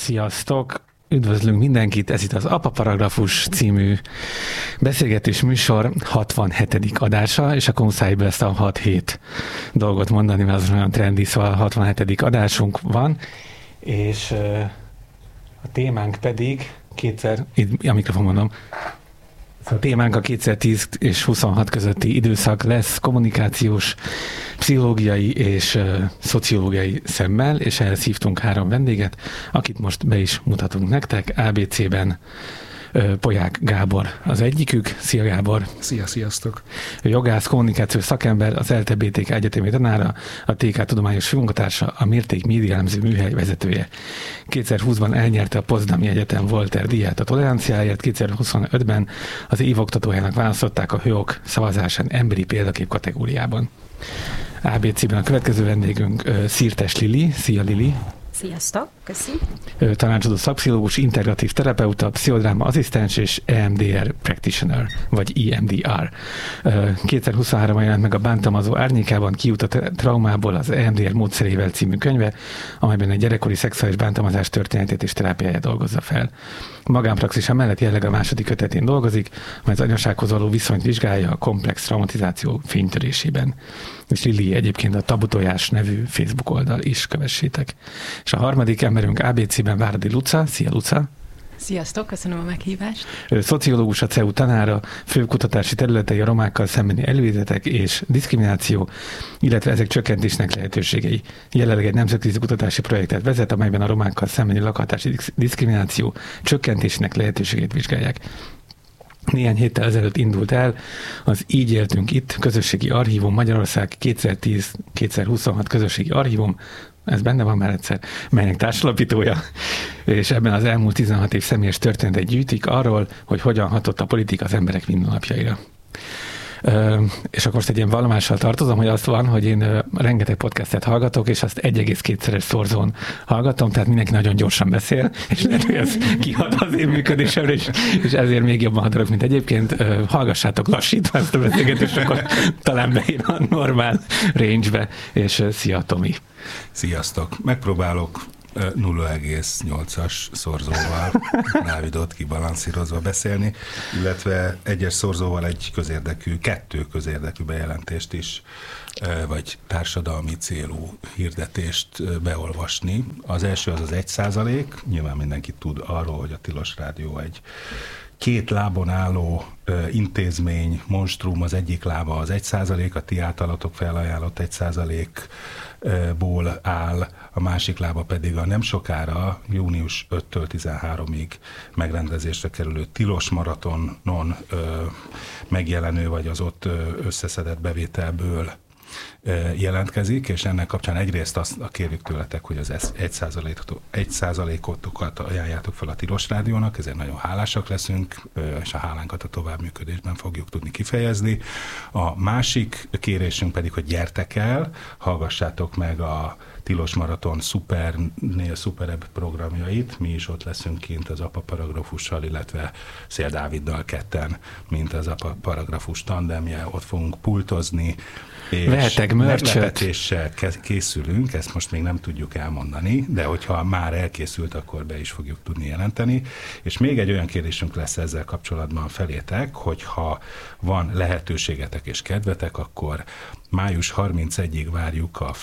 Sziasztok! Üdvözlünk mindenkit, ez itt az Apaparagrafus című beszélgetés műsor 67. adása, és akkor muszáj be ezt a 6-7 dolgot mondani, mert az olyan trendi, szóval 67. adásunk van, és a témánk pedig a mikrofon mondom, a témánk a 2010 és 26 közötti időszak lesz kommunikációs, pszichológiai és szociológiai szemmel, és ehhez hívtunk 3 vendéget, akit most be is mutatunk nektek. ABC-ben Polyák Gábor az egyikük. Szia Gábor! Sziasztok! Jogász, kommunikációs szakember, az LTBTK egyetemi tanára, a TK tudományos munkatársa, a Mérték média elemző műhely vezetője. 2020-ban elnyerte a Potsdami Egyetem Volter díját a toleranciáért, 2025-ben az év oktatójának választották a HÖOK szavazásán emberi példakép kategóriában. ABC-ben a következő vendégünk Szirtes Lili. Szia Lili! Sziasztok, köszi. Tanácsadó szakpszichológus, integratív terapeuta, pszichodráma asszisztens és EMDR practitioner, vagy EMDR. 2023-ban jelent meg a Bántalmazó árnyékában kijut a traumából az EMDR módszerével című könyve, amelyben egy gyerekkori szexuális bántalmazás történetét és terápiáját dolgozza fel. Magánpraxisa mellett jelenleg a második kötetén dolgozik, amely az anyasághoz való viszonyt vizsgálja a komplex traumatizáció fénytörésében. És Lili egyébként a Tabutojás nevű Facebook oldal is kövessétek. És a harmadik emberünk ABC-ben Váradi Luca. Szia Luca! Sziasztok, köszönöm a meghívást! Szociológus, a CEU tanára, főkutatási területei a romákkal szembeni előítéletek és diszkrimináció, illetve ezek csökkentésnek lehetőségei. Jelenleg egy nemzetközi kutatási projektet vezet, amelyben a romákkal szembeni lakhatási diszkrimináció csökkentésének lehetőségét vizsgálják. Néhány héttel ezelőtt indult el az Így éltünk itt közösségi archívum, Magyarország 2010-2026 közösségi archívum, ez benne van már egyszer, melynek társalapítója, és ebben az elmúlt 16 év személyes történetet gyűjtik arról, hogy hogyan hatott a politika az emberek mindennapjaira. És akkor most egy ilyen vallomással tartozom, hogy azt van, hogy én rengeteg podcastet hallgatok, és azt 1,2-szeres szorzón hallgatom, tehát mindenki nagyon gyorsan beszél, és lehet, hogy ez kihat az én működésemre, és ezért még jobban hadarok, mint egyébként. Hallgassátok lassítva ezt a beszélgetést, akkor talán beír a normál range-be, és szia Tomi! Sziasztok! Megpróbálok 0,8-as szorzóval Dávidot kibalanszírozva beszélni, illetve egyes szorzóval kettő közérdekű bejelentést is, vagy társadalmi célú hirdetést beolvasni. Az első az 1%, nyilván mindenki tud arról, hogy a Tilos Rádió egy 2 lábon álló intézmény, monstrum, az egyik lába az 1%, a ti általatok felajánlott 1%-ból áll, a másik lába pedig a nem sokára, június 5-től 13-ig megrendezésre kerülő Tilos maratonon megjelenő, vagy az ott összeszedett bevételből jelentkezik, és ennek kapcsán egyrészt azt kérjük tőletek, hogy az 1%-otokat ajánljátok fel a Tilos Rádiónak, ezért nagyon hálásak leszünk, és a hálánkat a továbbműködésben fogjuk tudni kifejezni. A másik kérésünk pedig, hogy gyertek el, hallgassátok meg a Tilos Maraton szuperebb programjait, mi is ott leszünk kint az Apaparagrafussal, illetve Szél Dáviddal ketten, mint az Apaparagrafus tandemje, ott fogunk pultozni, és meglepetéssel készülünk, ezt most még nem tudjuk elmondani, de hogyha már elkészült, akkor be is fogjuk tudni jelenteni. És még egy olyan kérdésünk lesz ezzel kapcsolatban felétek, hogyha van lehetőségetek és kedvetek, akkor május 31-ig várjuk a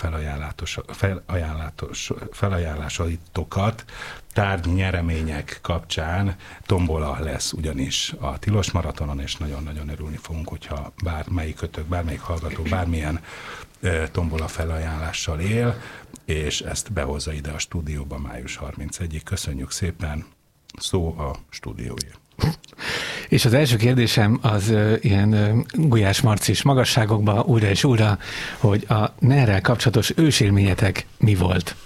felajánlásaitokat, tárgynyeremények kapcsán. Tombola lesz ugyanis a Tilos Maratonon, és nagyon-nagyon örülni fogunk, hogyha bármelyik hallgató bármilyen tombola felajánlással él, és ezt behozza ide a stúdióba május 31-ig. Köszönjük szépen, szó a stúdióé. És az első kérdésem az ilyen Gulyás Marcis magasságokba újra és újra, hogy a NER-rel kapcsolatos ősélményetek mi volt?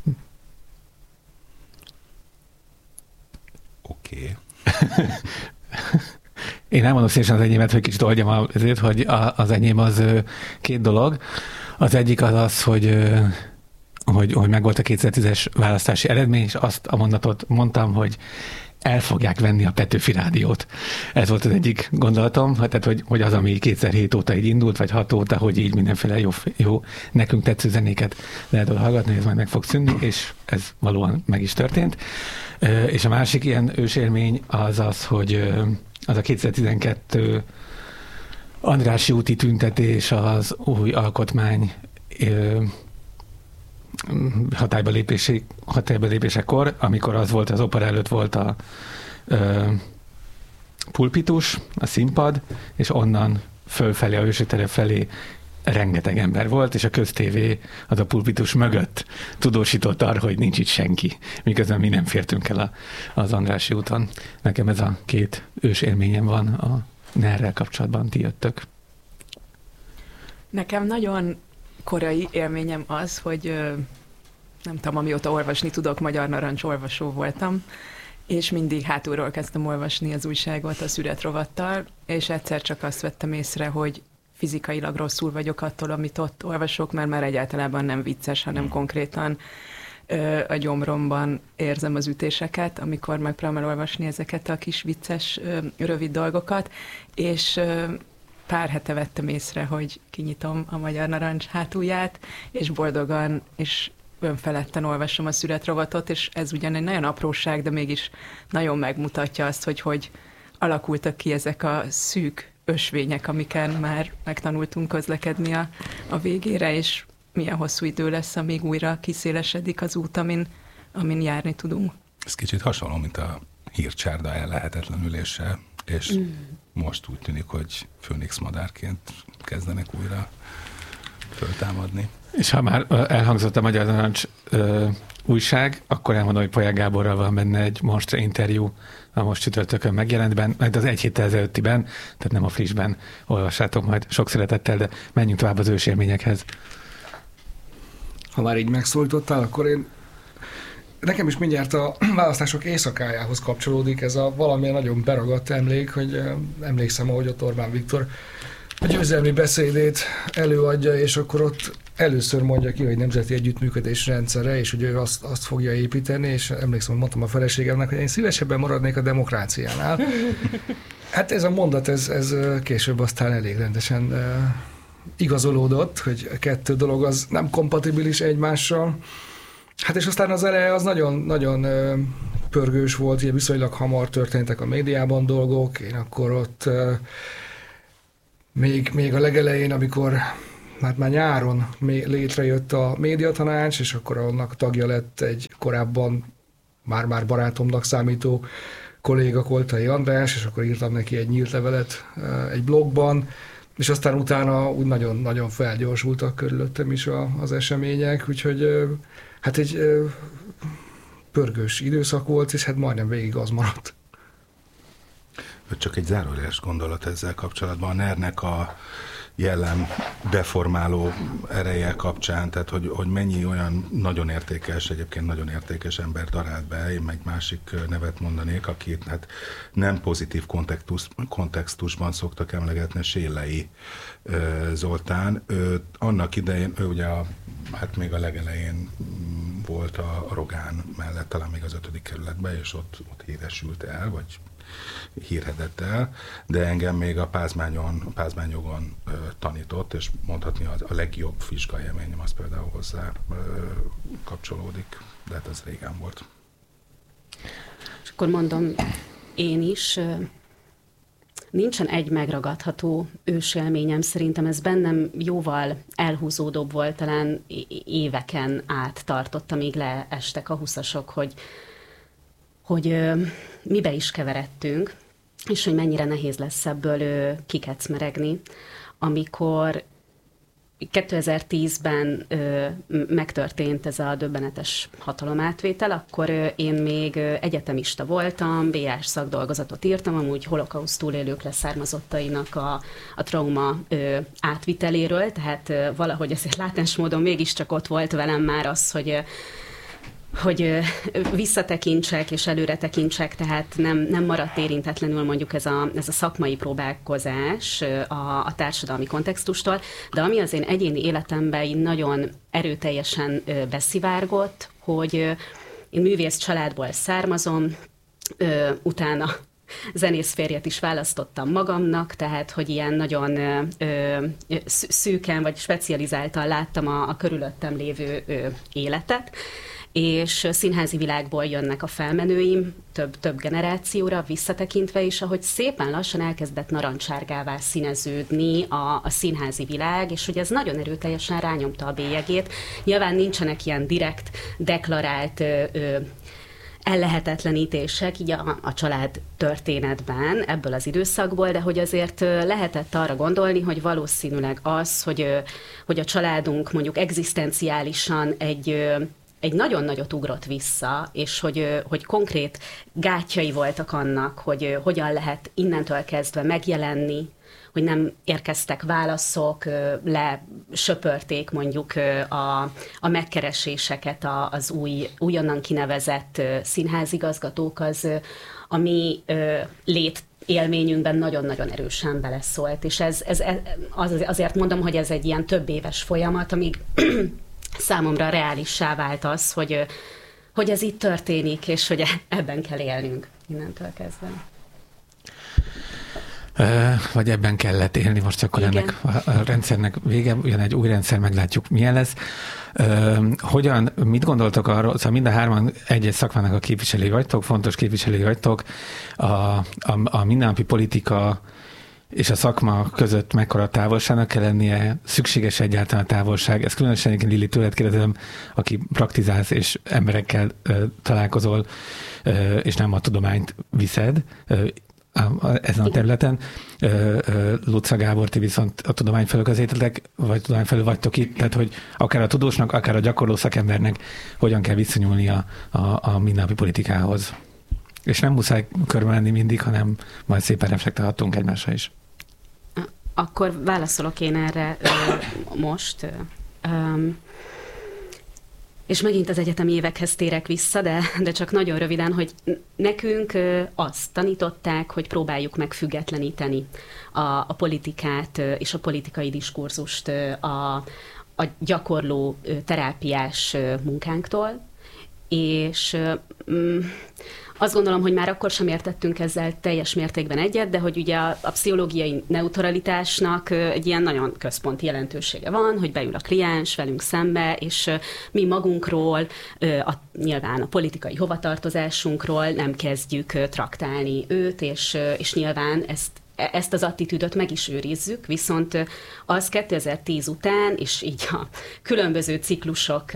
Oké. Én elmondom szépen az enyémet, hogy kicsit oldjam azért, hogy az enyém az 2 dolog. Az egyik az, hogy megvolt a 2010-es választási eredmény, és azt a mondatot mondtam, hogy el fogják venni a Petőfi Rádiót. Ez volt az egyik gondolatom, tehát hogy az, ami 2007 óta így indult, vagy 6 óta, hogy így mindenféle jó nekünk tetsző zenéket lehet oda hallgatni, ez majd meg fog szűnni, és ez valóan meg is történt. És a másik ilyen ősélmény az, hogy az a 2012 Andrássy úti tüntetés az új alkotmány hatályba lépésekor, amikor az volt, az opera előtt volt a pulpitus, a színpad, és onnan fölfelé, a Hősök felé rengeteg ember volt, és a köztévé az a pulpitus mögött tudósított arra, hogy nincs itt senki, miközben mi nem fértünk el az Andrássy úton. Nekem ez a két ősélményem van a NER-rel kapcsolatban, ti jöttök. Nekem nagyon korai élményem az, hogy nem tudom, amióta olvasni tudok, Magyar Narancs olvasó voltam, és mindig hátulról kezdtem olvasni az újságot a születrovattal, és egyszer csak azt vettem észre, hogy fizikailag rosszul vagyok attól, amit ott olvasok, mert már egyáltalán nem vicces, hanem konkrétan a gyomromban érzem az ütéseket, amikor megpróbálom elolvasni ezeket a kis vicces, rövid dolgokat, és pár hete vettem észre, hogy kinyitom a Magyar Narancs hátulját, és boldogan és önfeledten olvasom a születrovatot, és ez ugyan egy nagyon apróság, de mégis nagyon megmutatja azt, hogy alakultak ki ezek a szűk ösvények, amiken már megtanultunk közlekedni a végére, és milyen hosszú idő lesz, amíg újra kiszélesedik az út, amin járni tudunk. Ez kicsit hasonló, mint a hírcsárda ellehetetlenülése, és most úgy tűnik, hogy főnix madárként kezdenek újra föltámadni. És ha már elhangzott a Magyar Narancs újság, akkor elmondom, hogy Polyák Gáborral van benne egy monstra interjú, a most csütörtökön megjelentben, majd az egy héttel ezelőttiben, tehát nem a frissben olvassátok majd sok szeretettel, de menjünk tovább az ősélményekhez. Ha már így megszólítottál, akkor nekem is mindjárt a választások éjszakájához kapcsolódik ez a valamilyen nagyon beragadt emlék, hogy emlékszem, ahogy ott Orbán Viktor a győzelmi beszédét előadja, és akkor ott először mondja ki, hogy nemzeti együttműködés rendszere, és hogy ő azt fogja építeni, és emlékszem, hogy mondtam a feleségemnek, hogy én szívesebben maradnék a demokráciánál. Hát ez a mondat, ez később aztán elég rendesen igazolódott, hogy a kettő dolog az nem kompatibilis egymással. Hát és aztán az eleje az nagyon pörgős volt, ugye viszonylag hamar történtek a médiában dolgok, én akkor ott még a legelején, amikor már nyáron létrejött a médiatanács, és akkor annak tagja lett egy korábban már barátomnak számító kolléga, Koltai András, és akkor írtam neki egy nyílt levelet egy blogban, és aztán utána úgy nagyon felgyorsultak körülöttem is az események, úgyhogy hát egy pörgős időszak volt, és hát majdnem végig az maradt. Csak egy zárójeles gondolat ezzel kapcsolatban. A NER-nek a jellem deformáló ereje kapcsán, tehát hogy mennyi olyan nagyon értékes ember darált be, én meg másik nevet mondanék, akit hát nem pozitív kontextusban szoktak emlegetni, Séllei Zoltán. Annak idején, ő ugye hát még a legelején volt a Rogán mellett, talán még az 5. kerületben, és ott híresült el, vagy hírhedett el, de engem még a pázmányjogon tanított, és mondhatni a legjobb vizsgaélményem az például hozzá kapcsolódik, de hát ez régen volt. És akkor mondom, én is, nincsen egy megragadható ősélményem, szerintem ez bennem jóval elhúzódóbb volt, talán éveken át tartott, amíg leestek a 20-asok, hogy mibe is keveredtünk, és hogy mennyire nehéz lesz ebből kikecmeregni. Amikor 2010-ben megtörtént ez a döbbenetes hatalomátvétel, akkor én még egyetemista voltam, BA-s szakdolgozatot írtam, amúgy holokauszt túlélők leszármazottainak a trauma átviteléről, tehát valahogy azért látens módon mégiscsak ott volt velem már az, hogy visszatekintsek és előre tekintsek, tehát nem maradt érintetlenül mondjuk ez a szakmai próbálkozás a társadalmi kontextustól, de ami az én egyéni életemben nagyon erőteljesen beszivárgott, hogy én művész családból származom, utána zenészférjet is választottam magamnak, tehát hogy ilyen nagyon szűken vagy specializáltan láttam a körülöttem lévő életet, és színházi világból jönnek a felmenőim, több generációra visszatekintve is, ahogy szépen lassan elkezdett narancsárgává színeződni a színházi világ, és hogy ez nagyon erőteljesen rányomta a bélyegét. Nyilván nincsenek ilyen direkt, deklarált ellehetetlenítések így a család történetben ebből az időszakból, de hogy azért lehetett arra gondolni, hogy valószínűleg az, hogy a családunk mondjuk egzisztenciálisan egy nagyon nagyot ugrott vissza, és hogy konkrét gátjai voltak annak, hogy hogyan lehet innentől kezdve megjelenni, hogy nem érkeztek válaszok, lesöpörték mondjuk a megkereséseket az újonnan kinevezett színházigazgatók, a mi élményünkben nagyon-nagyon erősen beleszólt. És azért mondom, hogy ez egy ilyen több éves folyamat, amíg számomra reálissá vált az, hogy ez itt történik, és hogy ebben kell élnünk innentől kezdve. Vagy ebben kellett élni, most akkor igen. Ennek a rendszernek vége, jön egy új rendszer, meglátjuk milyen lesz. Mit gondoltok arról, szóval mind a hárman egy-egy szakmának a képviselői vagytok, fontos képviselői vagytok, a mindennapi politika és a szakma között mekkora távolságnak kell lennie, szükséges egyáltalán a távolság. Ez különösen Lili, tőled kérdezem, aki praktizálsz és emberekkel találkozol, és nem a tudományt viszed ezen a területen. Luca Gábor, ti viszont a tudomány felől közétetek, vagy tudomány felől vagytok itt, tehát hogy akár a tudósnak, akár a gyakorló szakembernek hogyan kell viszonyulni a mindennapi politikához. És nem muszáj körbe menni mindig, hanem majd szépen reflektálhatunk egymásra is. Akkor válaszolok én erre most. És megint az egyetemi évekhez térek vissza, de csak nagyon röviden, hogy nekünk azt tanították, hogy próbáljuk meg függetleníteni a politikát és a politikai diskurzust a gyakorló terápiás munkánktól, és azt gondolom, hogy már akkor sem értettünk ezzel teljes mértékben egyet, de hogy ugye a pszichológiai neutralitásnak egy ilyen nagyon központi jelentősége van, hogy beül a kliens velünk szembe, és mi magunkról, nyilván a politikai hovatartozásunkról nem kezdjük traktálni őt, és nyilván ezt az attitűdöt meg is őrizzük, viszont az 2010 után, és így a különböző ciklusok,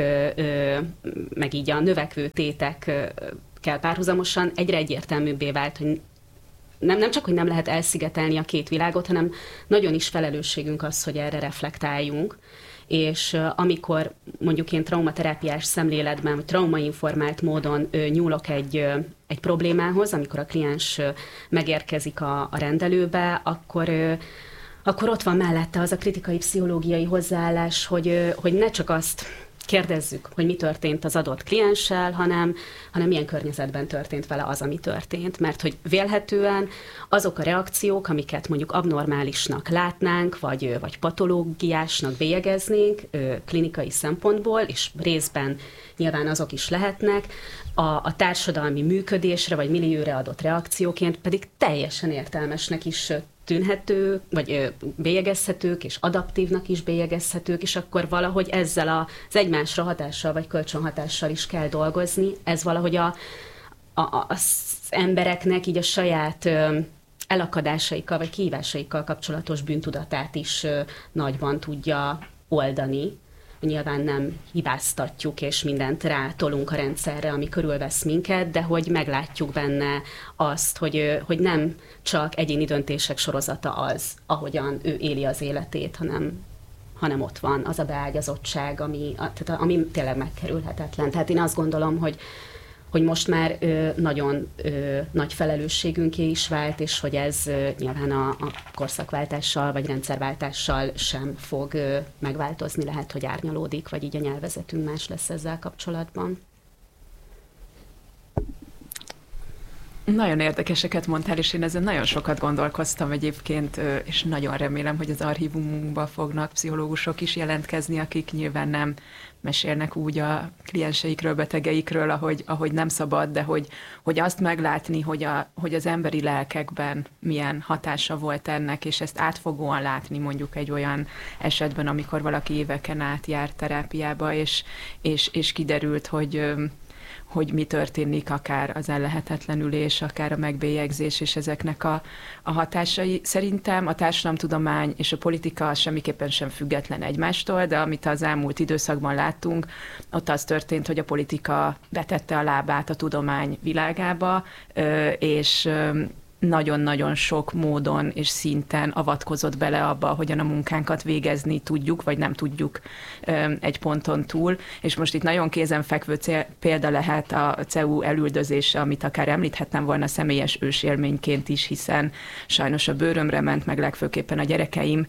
meg így a növekvő tétek kell párhuzamosan egyre egyértelműbbé vált, hogy nem csak, hogy nem lehet elszigetelni a két világot, hanem nagyon is felelősségünk az, hogy erre reflektáljunk. És amikor mondjuk én traumaterápiás szemléletben, vagy traumainformált módon nyúlok egy problémához, amikor a kliens megérkezik a rendelőbe, akkor ott van mellette az a kritikai pszichológiai hozzáállás, hogy ne csak azt kérdezzük, hogy mi történt az adott klienssel, hanem milyen környezetben történt vele az, ami történt. Mert hogy vélhetően azok a reakciók, amiket mondjuk abnormálisnak látnánk, vagy patológiásnak bélyegeznénk klinikai szempontból, és részben nyilván azok is lehetnek, a társadalmi működésre vagy millióra adott reakcióként pedig teljesen értelmesnek is tűnhető, vagy bélyegezhetők, és adaptívnak is bélyegezhetők, és akkor valahogy ezzel az egymásra hatással, vagy kölcsönhatással is kell dolgozni. Ez valahogy az embereknek így a saját elakadásaikkal, vagy kihívásaikkal kapcsolatos bűntudatát is nagyban tudja oldani. Nyilván nem hibáztatjuk, és mindent rátolunk a rendszerre, ami körülvesz minket, de hogy meglátjuk benne azt, hogy nem csak egyéni döntések sorozata az, ahogyan ő éli az életét, hanem ott van az a beágyazottság, ami tényleg megkerülhetetlen. Tehát én azt gondolom, hogy most már nagyon nagy felelősségünké is vált, és hogy ez nyilván a korszakváltással vagy rendszerváltással sem fog megváltozni, lehet, hogy árnyalódik, vagy így a nyelvezetünk más lesz ezzel kapcsolatban. Nagyon érdekeseket mondtál, és én ezen nagyon sokat gondolkoztam egyébként, és nagyon remélem, hogy az archívumunkban fognak pszichológusok is jelentkezni, akik nyilván nem mesélnek úgy a klienseikről, betegeikről, ahogy nem szabad, de hogy azt meglátni, hogy az emberi lelkekben milyen hatása volt ennek, és ezt átfogóan látni mondjuk egy olyan esetben, amikor valaki éveken át jár terápiába, és kiderült, hogy mi történik, akár az ellehetetlenülés, akár a megbélyegzés, és ezeknek a hatásai. Szerintem a társadalomtudomány és a politika semmiképpen sem független egymástól, de amit az elmúlt időszakban láttunk, ott az történt, hogy a politika betette a lábát a tudomány világába, és nagyon-nagyon sok módon és szinten avatkozott bele abba, hogyan a munkánkat végezni tudjuk, vagy nem tudjuk egy ponton túl. És most itt nagyon kézenfekvő példa lehet a CEU elüldözése, amit akár említhettem volna személyes ősélményként is, hiszen sajnos a bőrömre ment, meg legfőképpen a gyerekeim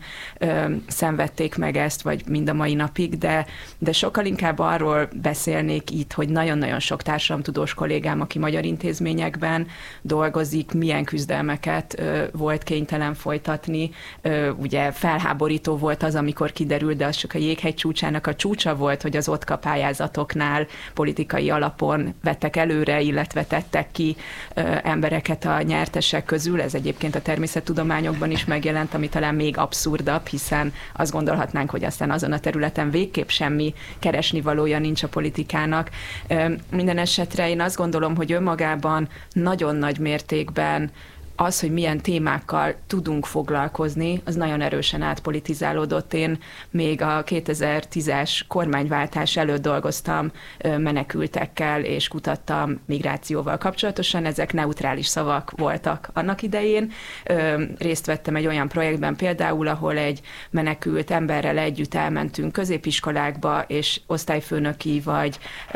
szenvedték meg ezt, vagy mind a mai napig, de sokkal inkább arról beszélnék itt, hogy nagyon-nagyon sok társadalomtudós kollégám, aki magyar intézményekben dolgozik, milyen küzdelmeket volt kénytelen folytatni. Ugye felháborító volt az, amikor kiderült, de az csak a jéghegy csúcsának a csúcsa volt, hogy az OTKA pályázatoknál politikai alapon vettek előre, illetve tettek ki embereket a nyertesek közül. Ez egyébként a természettudományokban is megjelent, ami talán még abszurdabb, hiszen azt gondolhatnánk, hogy aztán azon a területen végképp semmi keresnivalója nincs a politikának. Minden esetre én azt gondolom, hogy önmagában nagyon nagy mértékben az, hogy milyen témákkal tudunk foglalkozni, az nagyon erősen átpolitizálódott. Én még a 2010-es kormányváltás előtt dolgoztam menekültekkel, és kutattam migrációval kapcsolatosan. Ezek neutrális szavak voltak annak idején. Részt vettem egy olyan projektben például, ahol egy menekült emberrel együtt elmentünk középiskolákba, és osztályfőnöki vagy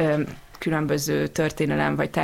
különböző történelem vagy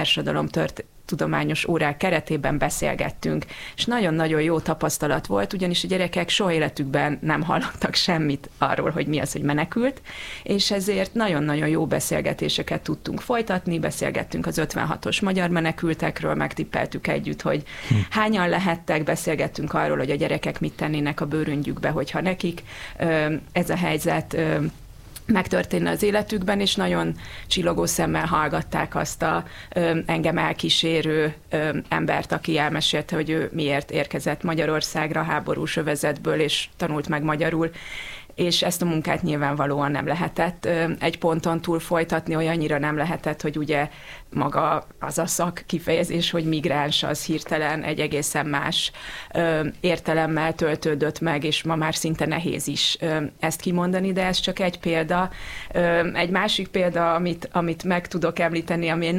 tudományos órák keretében beszélgettünk, és nagyon-nagyon jó tapasztalat volt, ugyanis a gyerekek soha életükben nem hallottak semmit arról, hogy mi az, hogy menekült, és ezért nagyon-nagyon jó beszélgetéseket tudtunk folytatni, beszélgettünk az 56-os magyar menekültekről, megtippeltük együtt, hogy hányan lehettek, beszélgettünk arról, hogy a gyerekek mit tennének a bőröngyükbe, hogyha nekik ez a helyzet megtörténne az életükben, és nagyon csillogó szemmel hallgatták azt a engem elkísérő embert, aki elmesélte, hogy ő miért érkezett Magyarországra háborús övezetből, és tanult meg magyarul, és ezt a munkát nyilvánvalóan nem lehetett egy ponton túl folytatni, olyannyira nem lehetett, hogy ugye maga az a szak kifejezés, hogy migráns, az hirtelen egy egészen más értelemmel töltődött meg, és ma már szinte nehéz is ezt kimondani, de ez csak egy példa. Egy másik példa, amit meg tudok említeni, ami egy